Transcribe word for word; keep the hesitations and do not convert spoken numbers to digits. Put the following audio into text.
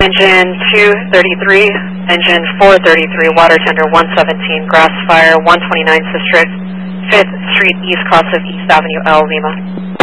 Engine two thirty-three, engine four thirty-three, water tender one seventeen, grass fire one twenty-nine Sistrix, fifth Street, east cross of East Avenue, L, Lima.